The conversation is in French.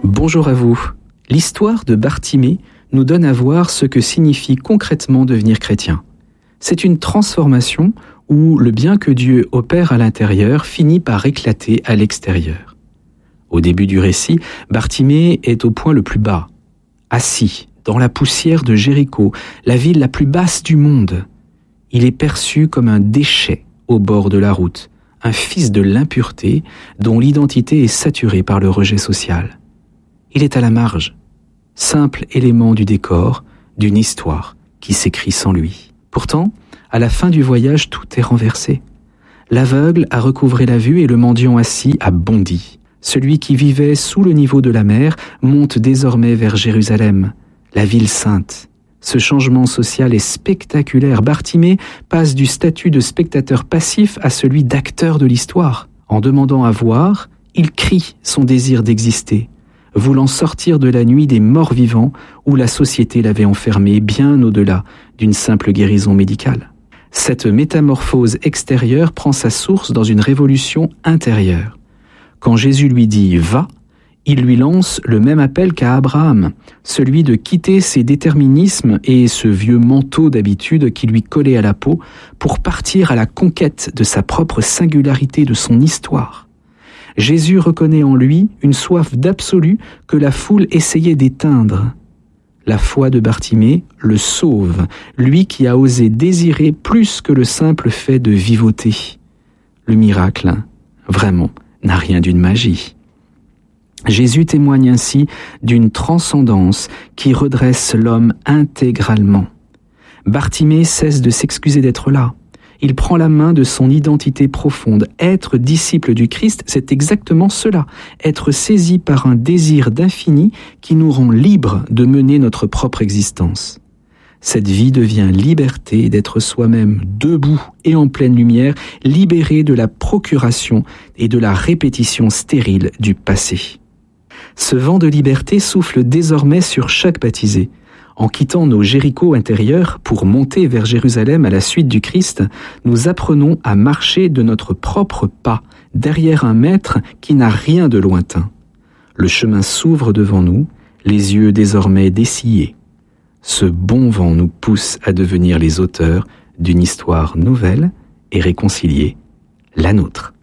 Bonjour à vous. L'histoire de Bartimée nous donne à voir ce que signifie concrètement devenir chrétien. C'est une transformation où le bien que Dieu opère à l'intérieur finit par éclater à l'extérieur. Au début du récit, Bartimée est au point le plus bas, assis dans la poussière de Jéricho, la ville la plus basse du monde. Il est perçu comme un déchet au bord de la route, un fils de l'impureté dont l'identité est saturée par le rejet social. Il est à la marge, simple élément du décor, d'une histoire qui s'écrit sans lui. Pourtant, à la fin du voyage, tout est renversé. L'aveugle a recouvré la vue et le mendiant assis a bondi. Celui qui vivait sous le niveau de la mer monte désormais vers Jérusalem, la ville sainte. Ce changement social est spectaculaire. Bartimée passe du statut de spectateur passif à celui d'acteur de l'histoire. En demandant à voir, il crie son désir d'exister, voulant sortir de la nuit des morts vivants où la société l'avait enfermé bien au-delà d'une simple guérison médicale. Cette métamorphose extérieure prend sa source dans une révolution intérieure. Quand Jésus lui dit « va », il lui lance le même appel qu'à Abraham, celui de quitter ses déterminismes et ce vieux manteau d'habitude qui lui collait à la peau pour partir à la conquête de sa propre singularité, de son histoire. Jésus reconnaît en lui une soif d'absolu que la foule essayait d'éteindre. La foi de Bartimée le sauve, lui qui a osé désirer plus que le simple fait de vivoter. Le miracle, vraiment, n'a rien d'une magie. Jésus témoigne ainsi d'une transcendance qui redresse l'homme intégralement. Bartimée cesse de s'excuser d'être là. Il prend la main de son identité profonde. Être disciple du Christ, c'est exactement cela. Être saisi par un désir d'infini qui nous rend libres de mener notre propre existence. Cette vie devient liberté d'être soi-même debout et en pleine lumière, libéré de la procuration et de la répétition stérile du passé. Ce vent de liberté souffle désormais sur chaque baptisé. En quittant nos Jérichos intérieurs pour monter vers Jérusalem à la suite du Christ, nous apprenons à marcher de notre propre pas, derrière un maître qui n'a rien de lointain. Le chemin s'ouvre devant nous, les yeux désormais dessillés. Ce bon vent nous pousse à devenir les auteurs d'une histoire nouvelle et réconciliée, la nôtre.